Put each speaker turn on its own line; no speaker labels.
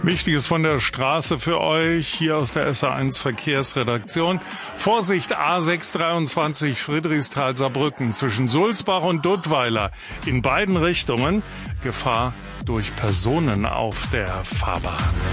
Wichtiges von der Straße für euch hier aus der SA1 Verkehrsredaktion. Vorsicht, A623 Friedrichsthal-Saarbrücken zwischen Sulzbach und Duttweiler. In beiden Richtungen Gefahr durch Personen auf der Fahrbahn.